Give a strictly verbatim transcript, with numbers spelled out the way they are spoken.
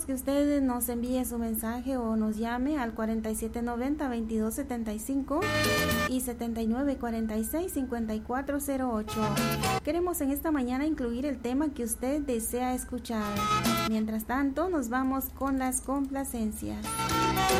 que usted nos envíe su mensaje o nos llame al cuarenta y siete noventa, veintidós setenta y cinco y setenta y nueve cuarenta y seis, cincuenta y cuatro cero ocho. Queremos en esta mañana incluir el tema que usted desea escuchar. Mientras tanto, nos vamos con las complacencias.